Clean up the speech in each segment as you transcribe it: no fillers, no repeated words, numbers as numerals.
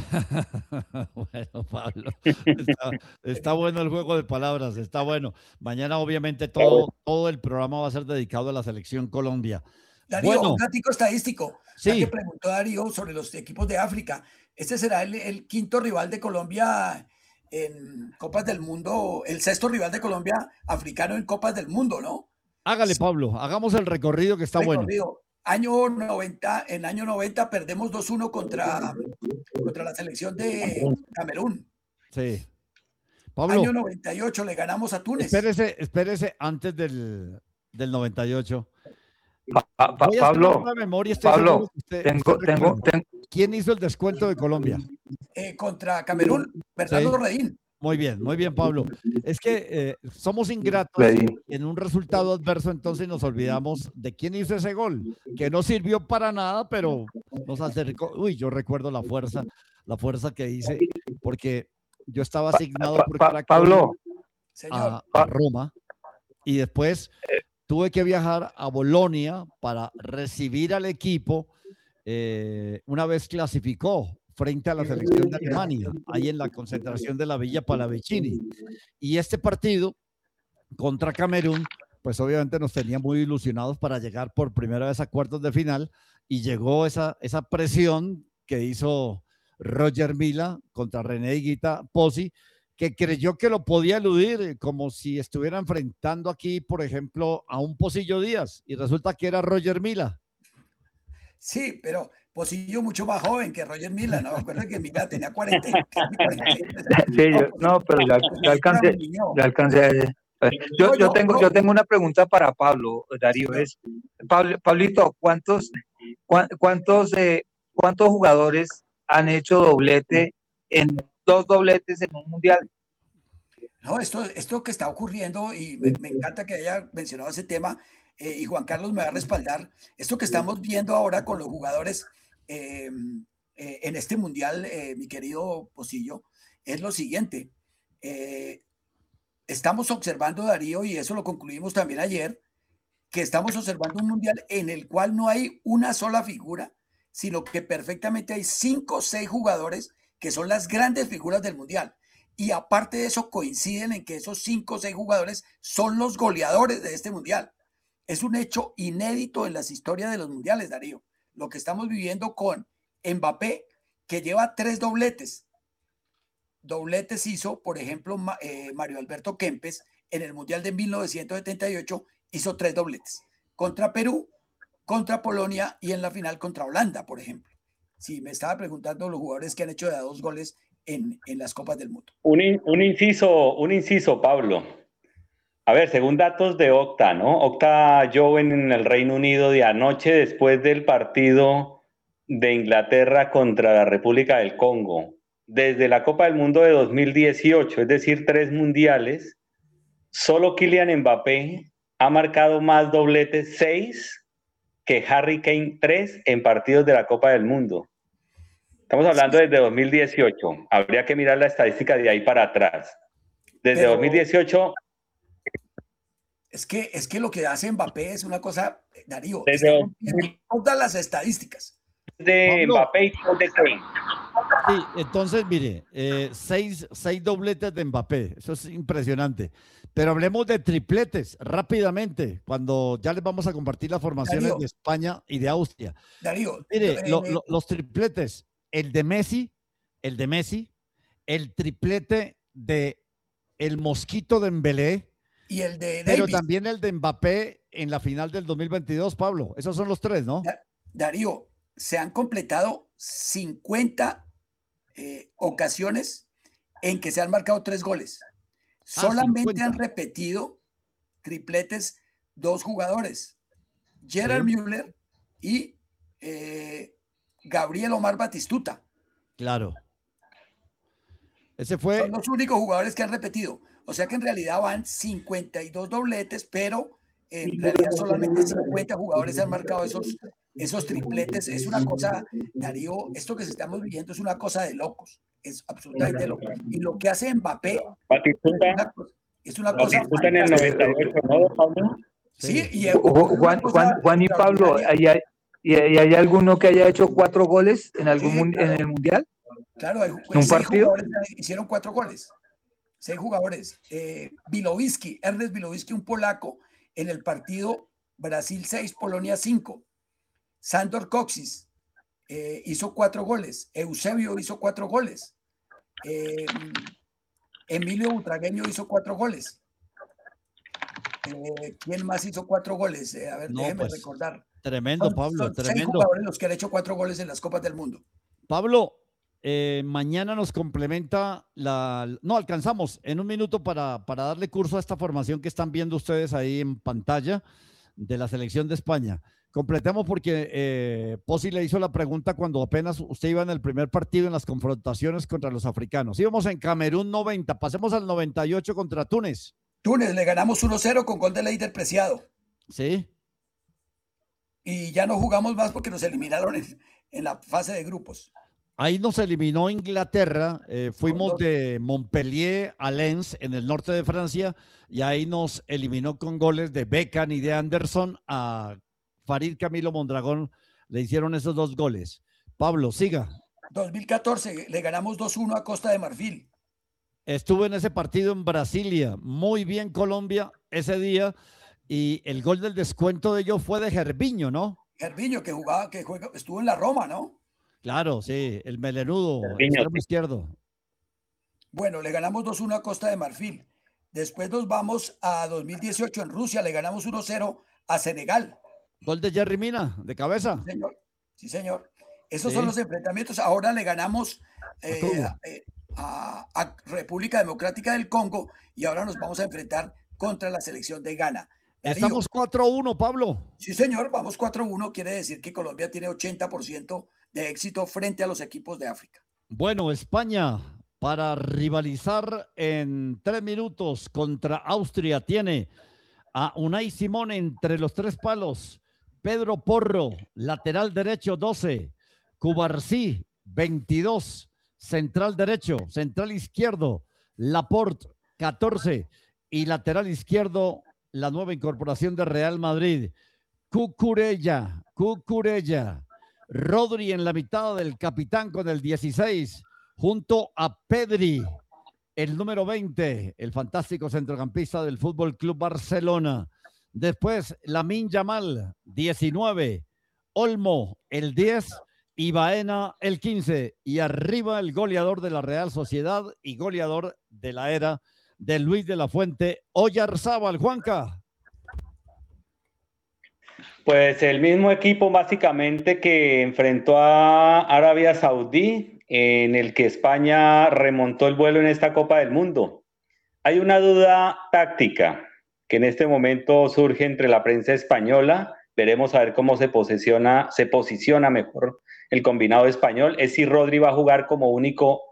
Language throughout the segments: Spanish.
Bueno, Pablo, está bueno el juego de palabras, está bueno. Mañana, obviamente, todo el programa va a ser dedicado a la selección Colombia. Darío, un Bueno, gráfico estadístico, ya que sí, preguntó Darío sobre los equipos de África. Este será el quinto rival de Colombia en Copas del Mundo, el sexto rival de Colombia africano en Copas del Mundo, ¿no? hágale, Pablo, hagamos el recorrido que está bueno. Recorrido. Año 90, en año 90 perdemos 2-1 contra la selección de Camerún. Sí. Año Pablo, 98 le ganamos a Túnez. espérese antes del 98. Voy a hacer Pablo, una memoria, estoy seguro Pablo, que usted recuerda. tengo, ¿Quién hizo el descuento de Colombia? Contra Camerún, Sí. Bernardo Redín. Muy bien, Pablo. Es que somos ingratos Redín. en un resultado adverso, entonces nos olvidamos de quién hizo ese gol, que no sirvió para nada, pero nos acercó. Uy, yo recuerdo la fuerza que hice, porque yo estaba asignado por Caracol Pablo, Señor. a Roma y después tuve que viajar a Bolonia para recibir al equipo una vez clasificó frente a la selección de Alemania, ahí en la concentración de la Villa Palavicini. Y este partido contra Camerún, pues obviamente nos tenía muy ilusionados para llegar por primera vez a cuartos de final y llegó esa presión que hizo Roger Mila contra René Higuita Pozzi, que creyó que lo podía eludir, como si estuviera enfrentando aquí, por ejemplo, a un Pocillo Díaz, y resulta que era Roger Mila. Sí, pero Pocillo mucho más joven que Roger Mila, ¿no? Recuerda que Mila tenía 40. sí, no, pero yo alcancé. Yo tengo una pregunta para Pablo, Darío. Pablito, ¿cuántos jugadores han hecho doblete en 2 dobletes en un mundial? No, esto que está ocurriendo, y me encanta que haya mencionado ese tema, y Juan Carlos me va a respaldar, esto que estamos viendo ahora con los jugadores en este mundial, mi querido Pocillo, es lo siguiente. Estamos observando, Darío, y eso lo concluimos también ayer, que estamos observando un mundial en el cual no hay una sola figura, sino que perfectamente hay 5 o 6 jugadores que son las grandes figuras del mundial. Y aparte de eso, coinciden en que esos 5 o 6 jugadores son los goleadores de este mundial. Es un hecho inédito en las historias de los mundiales, Darío. Lo que estamos viviendo con Mbappé, que lleva 3 dobletes. Dobletes hizo, por ejemplo, Mario Alberto Kempes en el Mundial de 1978, hizo 3 dobletes. Contra Perú, contra Polonia y en la final contra Holanda, por ejemplo. Sí, me estaba preguntando los jugadores que han hecho de 2 goles en las Copas del Mundo. Un inciso, Pablo. A ver, según datos de Octa, ¿no? Octa Joven en el Reino Unido de anoche, después del partido de Inglaterra contra la República del Congo, desde la Copa del Mundo de 2018, es decir, 3 mundiales, solo Kylian Mbappé ha marcado más dobletes, 6, que Harry Kane, 3 en partidos de la Copa del Mundo. Estamos hablando desde 2018. Habría que mirar la estadística de ahí para atrás. Desde 2018... Es que lo que hace Mbappé es una cosa, Darío, está rompiendo todas las estadísticas. De Pablo, Mbappé y de Kane. Sí, entonces, mire, 6 dobletes de Mbappé, eso es impresionante. Pero hablemos de tripletes rápidamente, cuando ya les vamos a compartir las formaciones Darío, de España y de Austria. Darío, Mire, los tripletes, el de Messi, el triplete de el Mosquito Dembélé, y el de pero Davis. también el de Mbappé en la final del 2022, Pablo. Esos son los 3, ¿no? Darío, se han completado 50 ocasiones en que se han marcado 3 goles. Solamente han repetido tripletes 2 jugadores, Gerard Müller y Gabriel Omar Batistuta. Claro. Ese fue... Son los únicos jugadores que han repetido. O sea que en realidad van 52 dobletes, pero en realidad solamente 50 jugadores han marcado esos tripletes. Es una cosa, Darío, esto que estamos viviendo es una cosa de locos. Es absolutamente loco. Y lo que hace Mbappé es una cosa. Batistuta en el 98, ¿no, Pablo? Sí, y Juan y Pablo, ¿y hay alguno que haya hecho 4 goles en el mundial? Claro, hay ¿Un 6 partido? jugadores hicieron 4 goles. 6 jugadores. Wilowiski, Ernest Wilowiski, un polaco, en el partido Brasil 6, Polonia 5. Sandor Coxis hizo 4 goles. Eusebio hizo 4 goles. Emilio Butragueño hizo 4 goles. ¿Quién más hizo 4 goles? A ver, No, déjeme pues, recordar. tremendo, Pablo, Son 6 tremendo. jugadores los que han hecho 4 goles en las Copas del Mundo. Pablo, mañana nos complementa no, alcanzamos en un minuto para darle curso a esta formación que están viendo ustedes ahí en pantalla de la selección de España. Completemos porque Pozzi le hizo la pregunta cuando apenas usted iba en el primer partido en las confrontaciones contra los africanos. Íbamos en Camerún 90, pasemos al 98 contra Túnez. Túnez, le ganamos 1-0 con gol de Leider Preciado. Sí. Y ya no jugamos más porque nos eliminaron en la fase de grupos. Ahí nos eliminó Inglaterra, fuimos de Montpellier a Lens, en el norte de Francia, y ahí nos eliminó con goles de Beckham y de Anderson. A Farid Camilo Mondragón le hicieron esos 2 goles. Pablo, siga. 2014, le ganamos 2-1 a Costa de Marfil. Estuve en ese partido en Brasilia, muy bien Colombia ese día, y el gol del descuento de ellos fue de Gervinho, ¿no? Gervinho, estuvo en la Roma, ¿no? Claro, sí, el melenudo, extremo izquierdo. Bueno, le ganamos 2-1 a Costa de Marfil. Después nos vamos a 2018 en Rusia, le ganamos 1-0 a Senegal. Gol de Jerry Mina, de cabeza. Sí, señor. Sí, señor. Esos son los enfrentamientos. Ahora le ganamos a República Democrática del Congo y ahora nos vamos a enfrentar contra la selección de Ghana. Estamos 4-1, Pablo. Sí, señor, vamos 4-1. Quiere decir que Colombia tiene 80% de éxito frente a los equipos de África. Bueno, España, para rivalizar en 3 minutos contra Austria, tiene a Unai Simón entre los 3 palos, Pedro Porro, lateral derecho 12, Cubarsí 22, central derecho, central izquierdo, Laporte 14 y lateral izquierdo, la nueva incorporación de Real Madrid, Cucurella, Rodri en la mitad del capitán con el 16, junto a Pedri, el número 20, el fantástico centrocampista del Fútbol Club Barcelona. Después, Lamine Yamal, 19, Olmo, el 10, y Baena, el 15. Y arriba, el goleador de la Real Sociedad y goleador de la era de Luis de la Fuente, Oyarzábal. Juanca. Pues el mismo equipo básicamente que enfrentó a Arabia Saudí, en el que España remontó el vuelo en esta Copa del Mundo. Hay una duda táctica que en este momento surge entre la prensa española. Veremos a ver cómo se posiciona mejor el combinado español. Es si Rodri va a jugar como único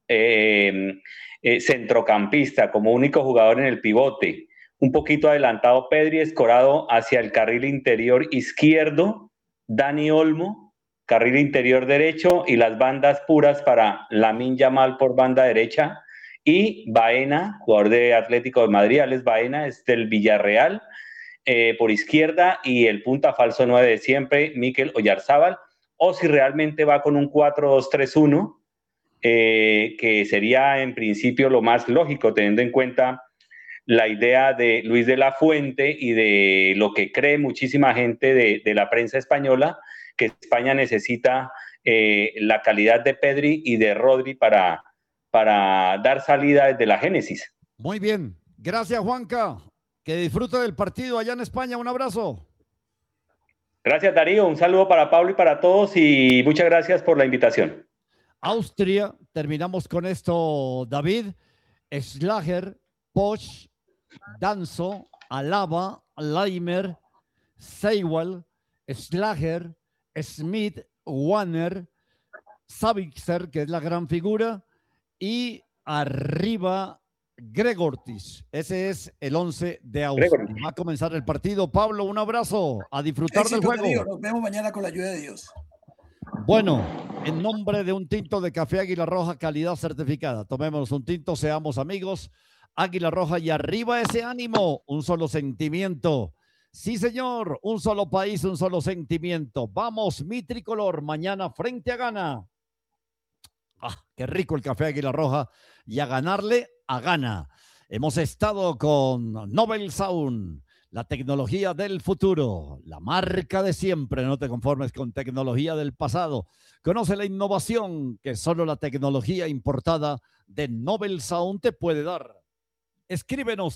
centrocampista, como único jugador en el pivote. Un poquito adelantado Pedri, escorado hacia el carril interior izquierdo, Dani Olmo, carril interior derecho, y las bandas puras para Lamine Yamal por banda derecha, y Baena, jugador de Atlético de Madrid, Alex Baena, es del Villarreal, por izquierda, y el punta falso 9 de siempre, Mikel Oyarzábal, o si realmente va con un 4-2-3-1, que sería en principio lo más lógico, teniendo en cuenta la idea de Luis de la Fuente y de lo que cree muchísima gente de la prensa española, que España necesita la calidad de Pedri y de Rodri para dar salida desde la génesis. Muy bien, gracias Juanca, que disfrute del partido allá en España, un abrazo. Gracias Darío, un saludo para Pablo y para todos y muchas gracias por la invitación. Austria, terminamos con esto, David, Schlager, Posch, Danso, Alaba, Leimer, Seiwell, Schlager, Smith, Warner, Savitzer, que es la gran figura, y arriba Gregortis. Ese es el 11 de Austria. Va a comenzar el partido. Pablo, un abrazo. A disfrutar del juego. Dios, nos vemos mañana con la ayuda de Dios. Bueno, en nombre de un tinto de café Águila Roja, calidad certificada. Tomémonos un tinto, seamos amigos. Águila Roja y arriba ese ánimo, un solo sentimiento. Sí, señor, un solo país, un solo sentimiento. Vamos, mi tricolor, mañana frente a Ghana. Qué rico el café Águila Roja. Y a ganarle, a gana. Hemos estado con Nobel Sound, la tecnología del futuro, la marca de siempre. No te conformes con tecnología del pasado. Conoce la innovación que solo la tecnología importada de Nobel Sound te puede dar. Escríbenos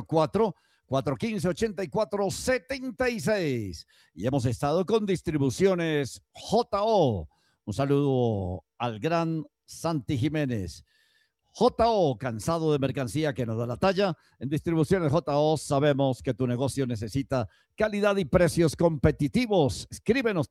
304-415-8476. Y hemos estado con Distribuciones JO. Un saludo al gran Santi Jiménez. JO, cansado de mercancía que no da la talla. En Distribuciones JO sabemos que tu negocio necesita calidad y precios competitivos. Escríbenos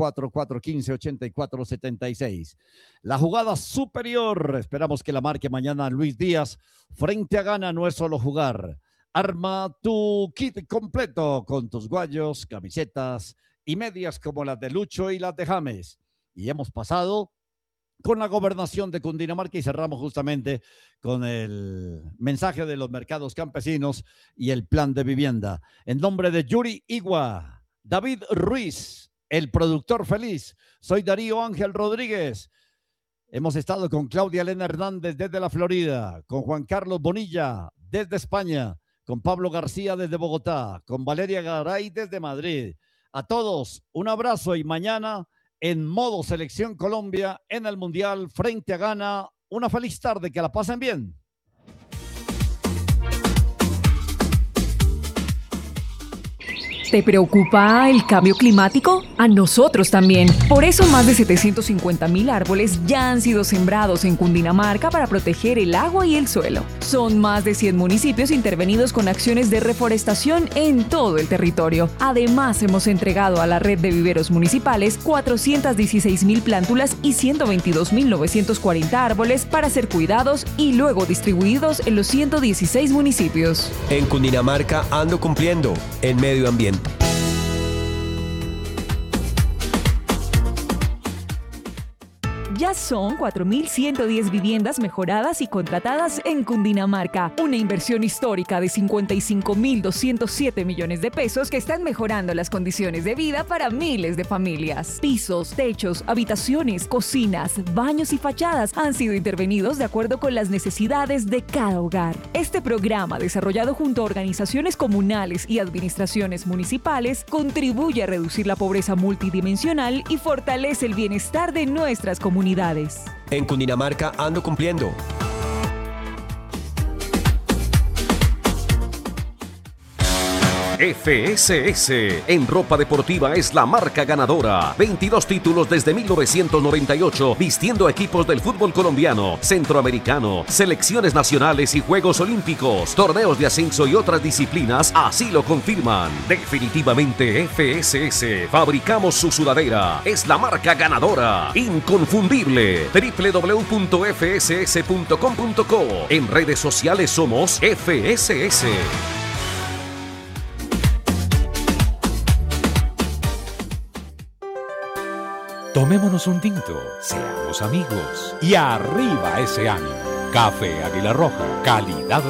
304-415-8476. La jugada superior. Esperamos que la marque mañana Luis Díaz. Frente a Gana no es solo jugar. Arma tu kit completo con tus guayos, camisetas y medias como las de Lucho y las de James. Y hemos pasado con la gobernación de Cundinamarca y cerramos justamente con el mensaje de los mercados campesinos y el plan de vivienda. En nombre de Yuri Igua, David Ruiz, el productor feliz, soy Darío Ángel Rodríguez. Hemos estado con Claudia Elena Hernández desde la Florida, con Juan Carlos Bonilla desde España, con Pablo García desde Bogotá, con Valeria Garay desde Madrid. A todos, un abrazo y mañana en modo Selección Colombia en el Mundial frente a Ghana. Una feliz tarde, que la pasen bien. ¿Te preocupa el cambio climático? A nosotros también. Por eso más de 750,000 árboles ya han sido sembrados en Cundinamarca para proteger el agua y el suelo. Son más de 100 municipios intervenidos con acciones de reforestación en todo el territorio. Además, hemos entregado a la red de viveros municipales 416,000 plántulas y 122,940 árboles para ser cuidados y luego distribuidos en los 116 municipios. En Cundinamarca ando cumpliendo en medio ambiente. Ya son 4,110 viviendas mejoradas y contratadas en Cundinamarca. Una inversión histórica de 55,207 millones de pesos que están mejorando las condiciones de vida para miles de familias. Pisos, techos, habitaciones, cocinas, baños y fachadas han sido intervenidos de acuerdo con las necesidades de cada hogar. Este programa, desarrollado junto a organizaciones comunales y administraciones municipales, contribuye a reducir la pobreza multidimensional y fortalece el bienestar de nuestras comunidades. En Cundinamarca ando cumpliendo. FSS en ropa deportiva es la marca ganadora. 22 títulos desde 1998, vistiendo equipos del fútbol colombiano, centroamericano, selecciones nacionales y Juegos Olímpicos, torneos de ascenso y otras disciplinas así lo confirman. Definitivamente FSS, fabricamos su sudadera. Es la marca ganadora, inconfundible. www.fss.com.co. En redes sociales somos FSS. Tomémonos un tinto, seamos amigos y arriba ese ánimo. Café Águila Roja, calidad